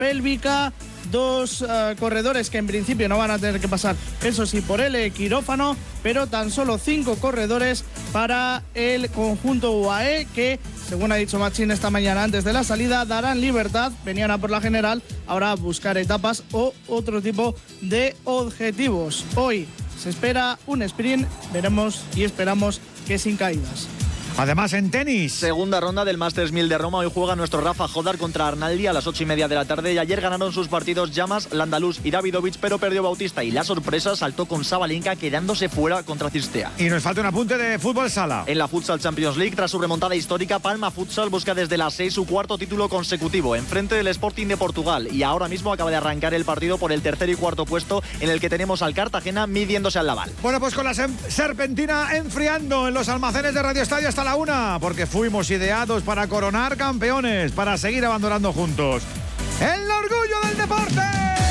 pélvica. 2 corredores que en principio no van a tener que pasar, eso sí, por el quirófano, pero tan solo 5 corredores para el conjunto UAE que, según ha dicho Machín esta mañana antes de la salida, darán libertad, venían a por la general, ahora a buscar etapas o otro tipo de objetivos. Hoy se espera un sprint, veremos y esperamos que sin caídas. Además, en tenis. Segunda ronda del Masters 1000 de Roma. Hoy juega nuestro Rafa Jodar contra Arnaldi a las 8:30 de la tarde. Y ayer ganaron sus partidos Llamas, Landaluz y Davidovich, pero perdió Bautista. Y la sorpresa saltó con Sabalenka, quedándose fuera contra Cistea. Y nos falta un apunte de fútbol sala. En la Futsal Champions League, tras su remontada histórica, Palma Futsal busca desde las 6 su cuarto título consecutivo, enfrente del Sporting de Portugal. Y ahora mismo acaba de arrancar el partido por el tercer y cuarto puesto, en el que tenemos al Cartagena midiéndose al Laval. Bueno, pues con la serpentina enfriando en los almacenes de Radio Estadio hasta la 1, porque fuimos ideados para coronar campeones, para seguir abandonando juntos el orgullo del deporte.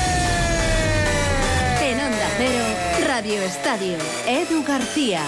En Onda Cero, Radio Estadio, Edu García.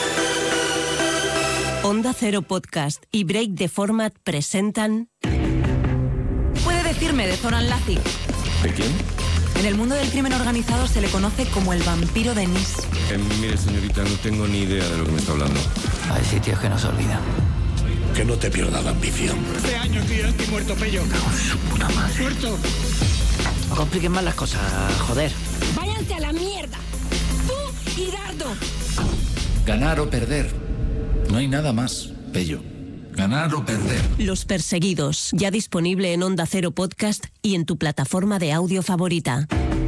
Onda Cero Podcast y Break the Format presentan... ¿Puede decirme de Zoran Lazic? ¿De quién? En el mundo del crimen organizado se le conoce como el vampiro de Nice. Mire, señorita, no tengo ni idea de lo que me está hablando. Hay sitios que no se olvidan. Que no te pierda la ambición. Hace años, tío, estoy muerto, Pello. Con su puta madre. ¡Muerto! No compliquen más las cosas, joder. ¡Váyanse a la mierda! ¡Tú y Dardo! Ganar o perder. No hay nada más, Pello. Ganar o perder. Los Perseguidos, ya disponible en Onda Cero Podcast y en tu plataforma de audio favorita.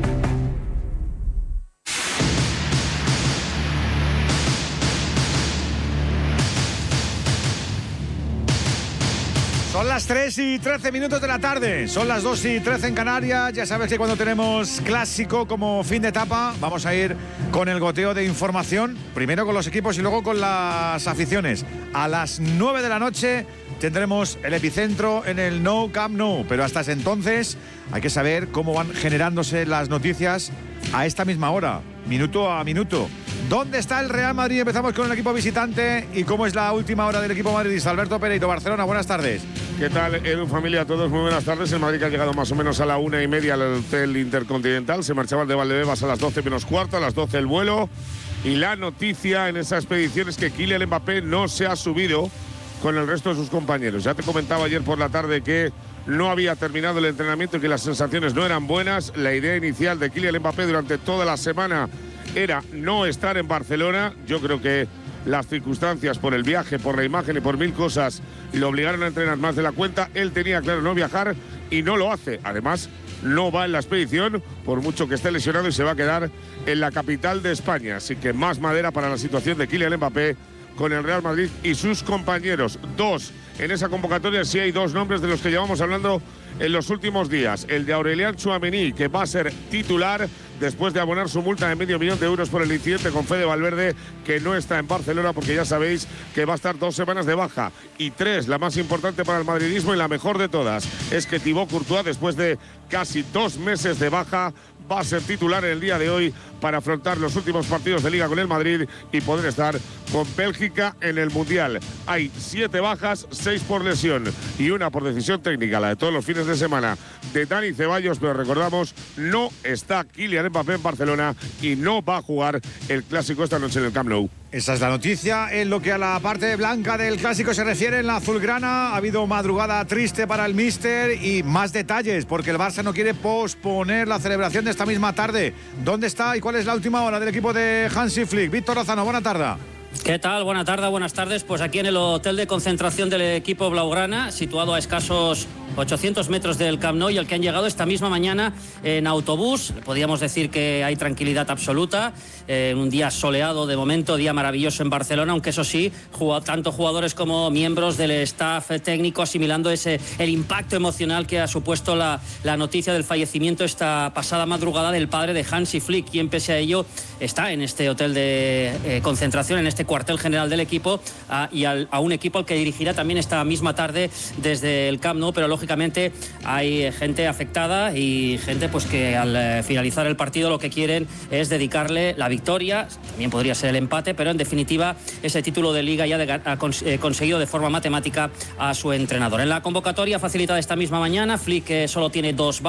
Son las 3:13 de la tarde, son las 2:13 en Canarias. Ya sabes que cuando tenemos clásico como fin de etapa, vamos a ir con el goteo de información, primero con los equipos y luego con las aficiones. A las 9 de la noche tendremos el epicentro en el Nou Camp Nou, pero hasta ese entonces hay que saber cómo van generándose las noticias a esta misma hora, minuto a minuto. ¿Dónde está el Real Madrid? Empezamos con el equipo visitante y cómo es la última hora del equipo madridista. Alberto Pereiro, Barcelona, buenas tardes. ¿Qué tal, Edu, familia? A todos, muy buenas tardes. El Madrid que ha llegado más o menos a la 1:30 al Hotel Intercontinental. Se marchaba el de Valdebebas a las 12 menos cuarto, a las 12 el vuelo. Y la noticia en esa expedición es que Kylian Mbappé no se ha subido con el resto de sus compañeros. Ya te comentaba ayer por la tarde que no había terminado el entrenamiento y que las sensaciones no eran buenas. La idea inicial de Kylian Mbappé durante toda la semana era no estar en Barcelona. Yo creo que las circunstancias, por el viaje, por la imagen y por mil cosas, lo obligaron a entrenar más de la cuenta. Él tenía claro no viajar y no lo hace. Además, no va en la expedición, por mucho que esté lesionado, y se va a quedar en la capital de España. Así que más madera para la situación de Kylian Mbappé con el Real Madrid y sus compañeros. Dos en esa convocatoria, sí hay dos nombres de los que llevamos hablando en los últimos días. El de Aurelian Tchouaméni, que va a ser titular después de abonar su multa de €500.000 por el incidente con Fede Valverde, que no está en Barcelona porque ya sabéis que va a estar 2 semanas de baja. Y 3, la más importante para el madridismo y la mejor de todas, es que Thibaut Courtois, después de casi 2 meses de baja, va a ser titular en el día de hoy para afrontar los últimos partidos de Liga con el Madrid y poder estar con Bélgica en el Mundial. Hay 7 bajas, 6 por lesión y 1 por decisión técnica, la de todos los fines de semana de Dani Ceballos, pero recordamos, no está Kylian Mbappé en Barcelona y no va a jugar el Clásico esta noche en el Camp Nou. Esa es la noticia. En lo que a la parte blanca del Clásico se refiere, en la azulgrana ha habido madrugada triste para el míster y más detalles, porque el Barça no quiere posponer la celebración de esta misma tarde. ¿Dónde está y cuál es la última hora del equipo de Hansi Flick? Víctor Lozano, buena tarde. ¿Qué tal? Buenas tardes. Pues aquí en el hotel de concentración del equipo blaugrana, situado a escasos 800 metros del Camp Nou, y al que han llegado esta misma mañana en autobús. Podríamos decir que hay tranquilidad absoluta, un día soleado de momento, día maravilloso en Barcelona, aunque eso sí, tanto jugadores como miembros del staff técnico asimilando el impacto emocional que ha supuesto la noticia del fallecimiento esta pasada madrugada del padre de Hansi Flick, quien pese a ello está en este hotel de concentración, en este cuartel general del equipo, y a un equipo al que dirigirá también esta misma tarde desde el Camp Nou, pero lógicamente hay gente afectada y gente pues que al finalizar el partido lo que quieren es dedicarle la victoria, también podría ser el empate, pero en definitiva ese título de Liga ya conseguido de forma matemática a su entrenador. En la convocatoria facilitada esta misma mañana, Flick solo tiene 2